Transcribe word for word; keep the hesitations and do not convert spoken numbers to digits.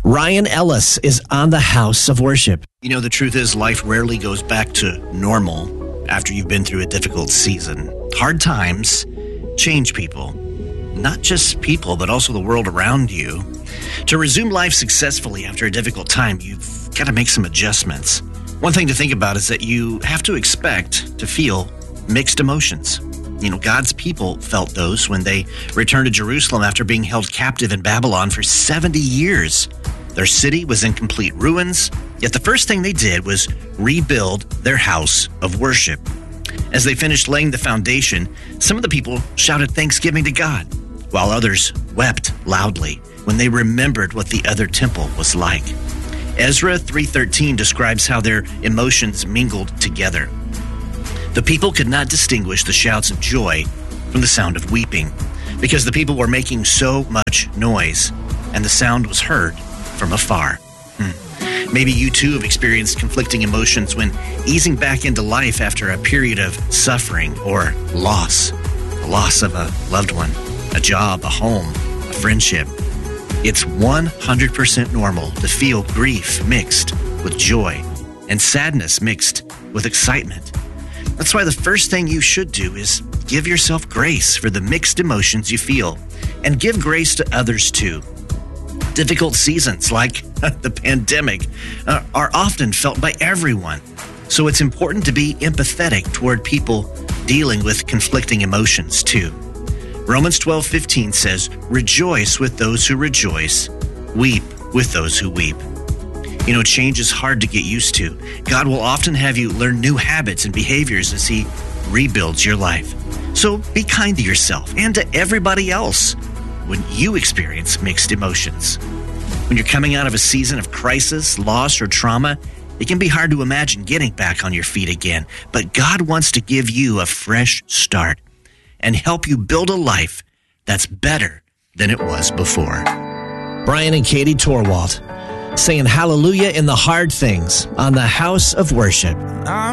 Ryan Ellis is on the House of Worship. You know, the truth is life rarely goes back to normal after you've been through a difficult season. Hard times change people, not just people, but also the world around you. To resume life successfully after a difficult time, you've got to make some adjustments. One thing to think about is that you have to expect to feel mixed emotions. You know, God's people felt those when they returned to Jerusalem after being held captive in Babylon for seventy years. Their city was in complete ruins, yet the first thing they did was rebuild their house of worship. As they finished laying the foundation, some of the people shouted thanksgiving to God, while others wept loudly when they remembered what the other temple was like. Ezra three thirteen describes how their emotions mingled together. The people could not distinguish the shouts of joy from the sound of weeping, because the people were making so much noise, and the sound was heard from afar. Hmm. Maybe you too have experienced conflicting emotions when easing back into life after a period of suffering or loss. The loss of a loved one, a job, a home, a friendship. It's one hundred percent normal to feel grief mixed with joy and sadness mixed with excitement. That's why the first thing you should do is give yourself grace for the mixed emotions you feel, and give grace to others too. Difficult seasons like the pandemic uh, are often felt by everyone, so it's important to be empathetic toward people dealing with conflicting emotions too. Romans twelve fifteen says, "Rejoice with those who rejoice, weep with those who weep." You know, change is hard to get used to. God will often have you learn new habits and behaviors as He rebuilds your life. So be kind to yourself and to everybody else when you experience mixed emotions. When you're coming out of a season of crisis, loss, or trauma, it can be hard to imagine getting back on your feet again. But God wants to give you a fresh start and help you build a life that's better than it was before. Brian and Katie Torwalt saying hallelujah in the hard things on the House of Worship.